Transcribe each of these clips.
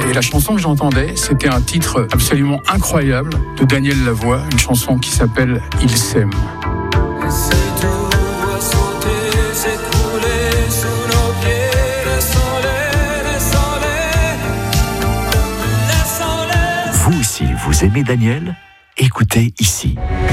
Et la chanson que j'entendais, c'était un titre absolument incroyable de Daniel Lavoie, une chanson qui s'appelle « Il s'aime ». Vous aussi, vous aimez Daniel ? Écoutez ici.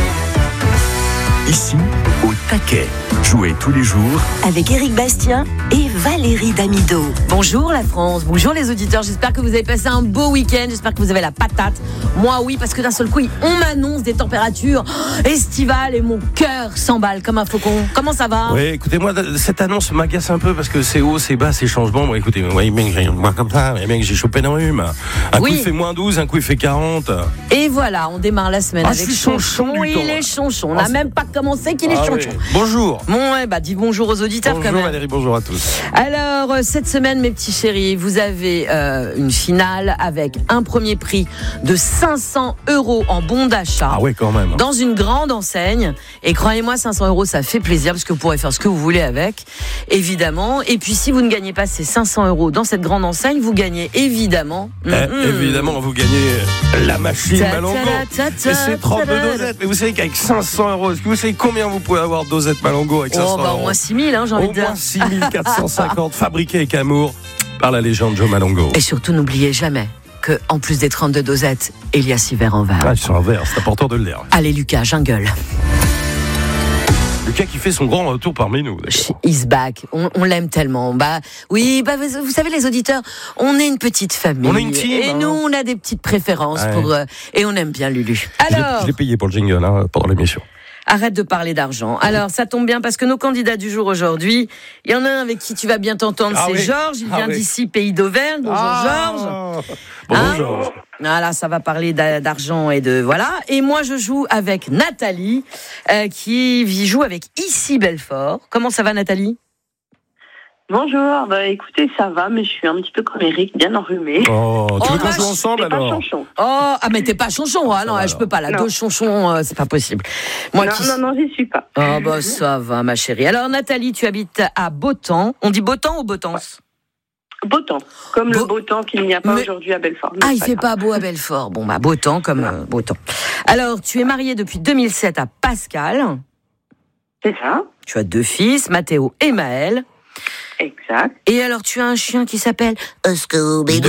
Ici, au taquet. Jouez tous les jours avec Éric Bastien et Valérie Damido. Bonjour la France, bonjour les auditeurs. J'espère que vous avez passé un beau week-end. J'espère que vous avez la patate. Moi oui, parce que d'un seul coup, on m'annonce des températures estivales et mon cœur s'emballe comme un faucon. Comment ça va ? Oui, écoutez, moi, cette annonce m'agace un peu parce que c'est haut, c'est bas, c'est changement. Bon, écoutez, moi comme ça, j'ai chopé un rhume. Un coup il fait moins 12, un coup il fait 40. Et voilà, on démarre la semaine avec Chonchon. Il est Chonchon. On n'a même pas commencé qu'il est Chonchon. Oui. Bonjour. Dis bonjour aux auditeurs bonjour quand même. Bonjour Valérie, bonjour à tous. Alors, cette semaine, mes petits chéris, vous avez une finale avec un premier prix de 500 € en bon d'achat. Ah ouais, quand même. Dans une grande enseigne. Et croyez-moi, 500 €, ça fait plaisir parce que vous pourrez faire ce que vous voulez avec, évidemment. Et puis, si vous ne gagnez pas ces 500 € dans cette grande enseigne, vous gagnez évidemment... Évidemment, vous gagnez la machine Malongo. Et c'est 32 dosettes. Mais vous savez qu'avec 500 €, est-ce que vous savez combien vous pouvez avoir dosettes Malongo avec 500 €? Au moins 6 000, j'ai envie de dire. Au moins 6 450, fabriqués avec amour par la légende Joe Malongo. Et surtout, n'oubliez jamais que, en plus des 32 dosettes, il y a 6 verres en verre. Ah, ils sont en verre, c'est important de le dire. Allez, Lucas, jungle. Lucas qui fait son grand retour parmi nous. He's back. On l'aime tellement. Vous savez, les auditeurs, on est une petite famille. On est une team. Et nous, on a des petites préférences et on aime bien Lulu. Alors, je l'ai payé pour le jingle pendant l'émission. Arrête de parler d'argent. Alors, ça tombe bien parce que nos candidats du jour aujourd'hui, il y en a un avec qui tu vas bien t'entendre, c'est Georges. Il vient d'ici, pays d'Auvergne. Bonjour Georges. Bonjour Georges. Voilà, ça va parler d'argent et de voilà. Et moi, je joue avec Nathalie, qui joue avec Ici Belfort. Comment ça va, Nathalie ? Bonjour, écoutez, ça va, mais je suis un petit peu comme Eric, bien enrhumée. Oh, tu veux qu'on joue ensemble alors ? Pas Chonchon. Mais t'es pas Chonchon, non, je peux pas, là, deux Chonchons, c'est pas possible. Moi, non, j'y suis pas. Ça va, ma chérie. Alors, Nathalie, tu habites à Beautemps. On dit Beautemps ou Beautance ? Beautemps, comme le beau temps qu'il n'y a pas aujourd'hui à Belfort. Il fait pas beau à Belfort. Bon, Beautemps comme Beautemps. Alors, tu es mariée depuis 2007 à Pascal. C'est ça. Tu as 2 fils, Mathéo et Maël. Exact. Et alors, tu as un chien qui s'appelle Scooby-Doo.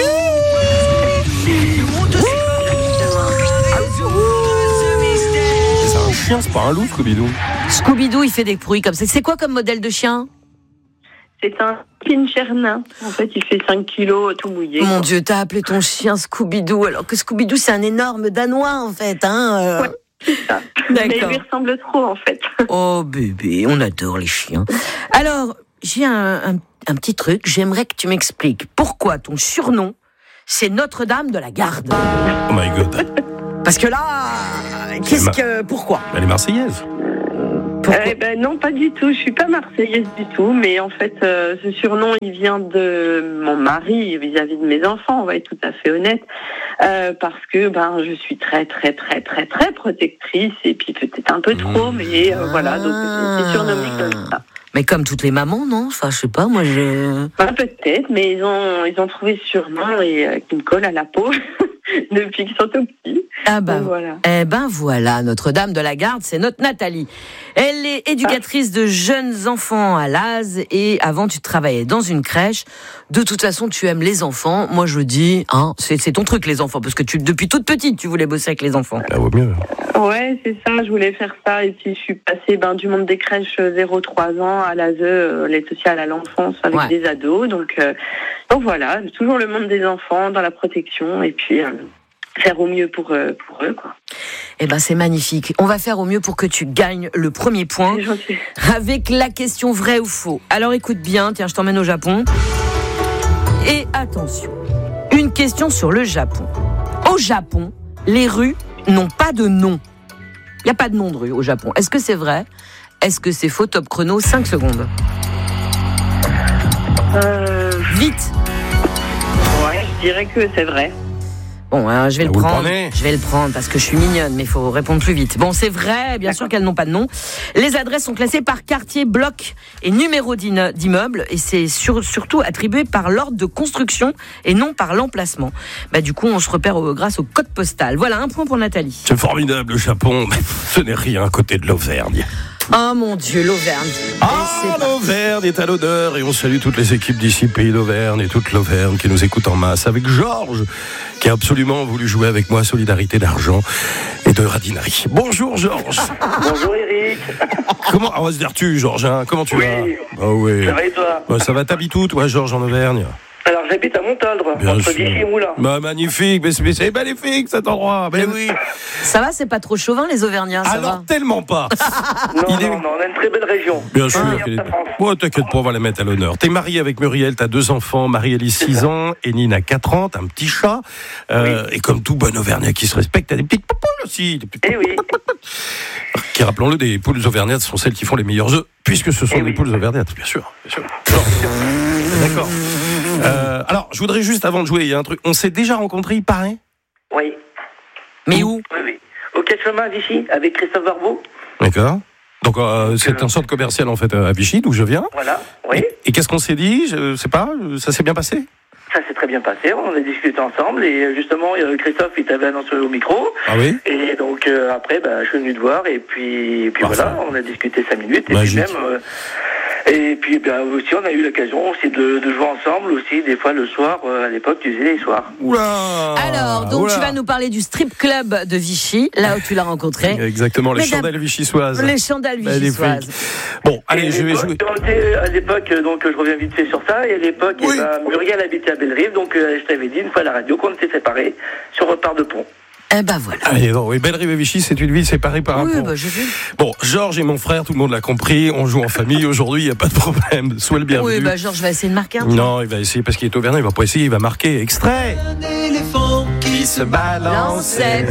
C'est un chien, c'est pas un loup, Scooby-Doo. Scooby-Doo, il fait des bruits comme ça. C'est quoi comme modèle de chien ? C'est un pincher nain. En fait, il fait 5 kilos tout mouillé. Mon Dieu, t'as appelé ton chien Scooby-Doo, alors que Scooby-Doo, c'est un énorme Danois, en fait. Ouais, c'est ça. Mais il lui ressemble trop, en fait. Oh, bébé, on adore les chiens. Alors, j'ai un petit truc. J'aimerais que tu m'expliques pourquoi ton surnom, c'est Notre-Dame de la Garde. Oh my God. Parce que là, pourquoi ? Elle est marseillaise. Non, pas du tout. Je suis pas marseillaise du tout, mais en fait, ce surnom, il vient de mon mari vis-à-vis de mes enfants. On va être tout à fait honnête, parce que je suis très, très, très, très, très protectrice et puis peut-être un peu trop, mais voilà. Donc c'est surnommé comme ça. Mais comme toutes les mamans, non ? Enfin, je sais pas, moi j'ai... Peut-être, mais ils ont trouvé ce surnom et qui me colle à la peau depuis qu'ils sont tout petits. Voilà. Voilà, Notre-Dame de la Garde, c'est notre Nathalie. Elle est éducatrice de jeunes enfants à Laz et avant tu travaillais dans une crèche. De toute façon, tu aimes les enfants. Moi, je dis, c'est ton truc les enfants, parce que depuis toute petite, tu voulais bosser avec les enfants. Vaut mieux. Ouais, c'est ça, je voulais faire ça. Et puis, je suis passée du monde des crèches 0-3 ans à l'ASE, l'aide sociale à l'enfance, avec des ados. Donc voilà, toujours le monde des enfants, dans la protection, et puis faire au mieux pour eux, quoi. C'est magnifique. On va faire au mieux pour que tu gagnes le premier point avec la question vrai ou faux. Alors écoute bien, tiens, je t'emmène au Japon. Et attention, une question sur le Japon. Au Japon, les rues n'ont pas de nom. Il n'y a pas de nom de rue au Japon. Est-ce que c'est vrai ? Est-ce que c'est faux ? Top chrono, 5 secondes. Vite. Ouais, je dirais que c'est vrai. Bon, je vais le prendre. Je vais le prendre parce que je suis mignonne, mais il faut répondre plus vite. Bon, c'est vrai, bien sûr qu'elles n'ont pas de nom. Les adresses sont classées par quartier, bloc et numéro d'immeuble, et c'est surtout attribué par l'ordre de construction et non par l'emplacement. Du coup, on se repère grâce au code postal. Voilà, un point pour Nathalie. C'est formidable, le Japon, mais ce n'est rien à côté de l'Auvergne. Oh mon Dieu, l'Auvergne. L'Auvergne est à l'honneur et on salue toutes les équipes d'ici, Pays d'Auvergne et toute l'Auvergne qui nous écoute en masse, avec Georges qui a absolument voulu jouer avec moi Solidarité d'argent et de radinari. Bonjour Georges. Bonjour Eric. Comment, on va se dire tu Georges, hein, comment tu vas? Oui. Ça va et toi? Ça va, t'habites où toi Georges en Auvergne? Alors j'habite à Montaldre, entre Vichy et Moulins. Magnifique, mais c'est magnifique cet endroit. Mais oui. Ça va, c'est pas trop chauvin les Auvergnats, ça va? Tellement pas. Non, on a une très belle région. Bien sûr. T'inquiète pas, on va la mettre à l'honneur. T'es marié avec Muriel, t'as 2 enfants, Marie-Élise 6 ans, Éline a 4 ans, t'as un petit chat. Et comme tout bon Auvergnat qui se respecte, t'as des petites poupoules aussi. Oui. Qui, rappelons-le, des poules auvergnates sont celles qui font les meilleurs œufs, puisque ce sont des poules auvergnates, bien sûr. D'accord. Alors, je voudrais juste, avant de jouer, il y a un truc. On s'est déjà rencontrés, il paraît? Oui. Mais où? Oui. Au Quai-Chemin à Vichy, avec Christophe Barbeau. D'accord. Donc, c'est un centre commercial, en fait, à Vichy, d'où je viens. Voilà, oui. Et qu'est-ce qu'on s'est dit? Je sais pas, ça s'est bien passé? Ça s'est très bien passé, on a discuté ensemble et justement Christophe il t'avait annoncé au micro. Ah oui. Et donc après je suis venu te voir et puis voilà, on a discuté 5 minutes et Magique. puis aussi on a eu l'occasion aussi de jouer ensemble aussi des fois le soir, à l'époque tu faisais les soirs. Oula. Alors donc tu vas nous parler du strip club de Vichy, là où tu l'as rencontré. Exactement, les chandelles vichysoises. Les chandelles vichysoises. Bon, allez, je vais jouer. À l'époque, donc je reviens vite fait sur ça, et à l'époque, Muriel habitait à Bellerive, donc je t'avais dit une fois à la radio qu'on était séparés sur Repart de Pont. Voilà. Allez, oui, Bellerive et Vichy, c'est une ville séparée par un pont. Je sais. Bon, Georges et mon frère, tout le monde l'a compris, on joue en famille aujourd'hui, il n'y a pas de problème. Sois le bienvenu. Oui, Georges va essayer de marquer un peu. Non, il va essayer parce qu'il est auvergnat, il va pas essayer, il va marquer. Extrait. Un éléphant qui se balançait,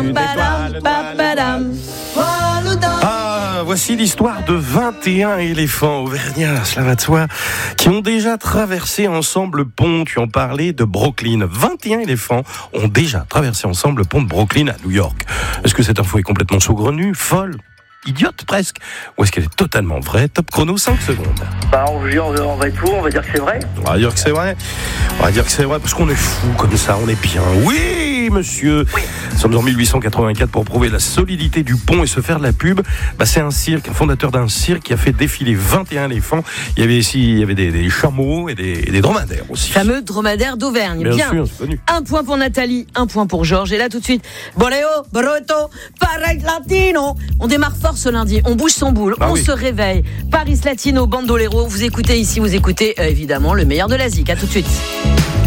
voici l'histoire de 21 éléphants auvergnats, cela va de soi, qui ont déjà traversé ensemble le pont, tu en parlais, de Brooklyn. 21 éléphants ont déjà traversé ensemble le pont de Brooklyn à New York. Est-ce que cette info est complètement saugrenue, folle, idiote presque, ou est-ce qu'elle est totalement vraie? Top chrono, 5 secondes. On va être fou, on va dire que c'est vrai. On va dire que c'est vrai. On va dire que c'est vrai parce qu'on est fou comme ça, on est bien. Oui, monsieur. Oui. Nous sommes en 1884 pour prouver la solidité du pont et se faire de la pub. C'est un cirque, un fondateur d'un cirque qui a fait défiler 21 éléphants. Il y avait des chameaux et des dromadaires aussi. Fameux dromadaire d'Auvergne. Bien. Sûr, c'est connu. Un point pour Nathalie, un point pour Georges. Et là tout de suite, Boleo, Broto, Paris Latino. On démarre fort ce lundi, on bouge son boule, se réveille. Paris Latino, Bandolero, vous écoutez ici, évidemment le meilleur de la zik. À tout de suite.